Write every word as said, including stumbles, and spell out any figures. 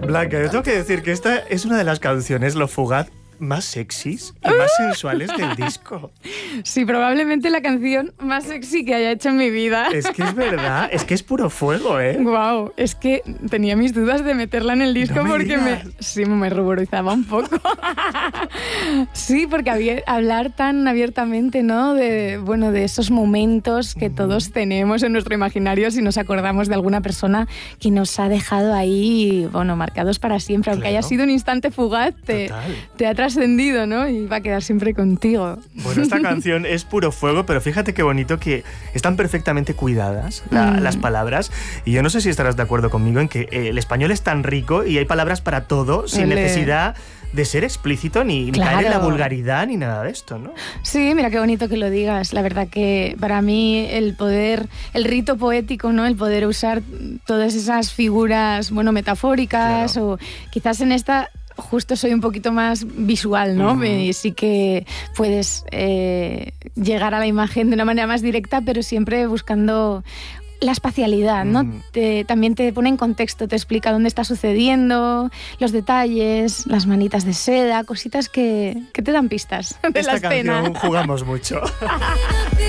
Blanca, yo tengo que decir que esta es una de las canciones, Lo Fugaz, más sexys y más sensuales del disco. Sí, probablemente la canción más sexy que haya hecho en mi vida. Es que es verdad, es que es puro fuego, ¿eh? Guau, es que tenía mis dudas de meterla en el disco No me porque digas. me, sí, me ruborizaba un poco. Sí, porque había, hablar tan abiertamente, ¿no? De, bueno, de esos momentos que todos tenemos en nuestro imaginario si nos acordamos de alguna persona que nos ha dejado ahí, bueno, marcados para siempre. Aunque Claro. haya sido un instante fugaz, te, Total. te ha trascendido, ¿no? Y va a quedar siempre contigo. Bueno, esta canción es puro fuego, pero fíjate qué bonito que están perfectamente cuidadas la- Mm. las palabras. Y yo no sé si estarás de acuerdo conmigo en que eh, el español es tan rico y hay palabras para todo sin Ole. necesidad de ser explícito ni, ni caer en la Claro. vulgaridad ni nada de esto, ¿no? Sí, mira qué bonito que lo digas. La verdad que para mí el poder, el rito poético, ¿no? El poder usar todas esas figuras, bueno, metafóricas, Claro. o quizás en esta justo soy un poquito más visual, ¿no? Ujú. Y sí que puedes eh, llegar a la imagen de una manera más directa, pero siempre buscando la espacialidad, ¿no? Mm. Te- también te pone en contexto, te explica dónde está sucediendo, los detalles, las manitas de seda, cositas que, que te dan pistas de Esta la escena. canción jugamos mucho.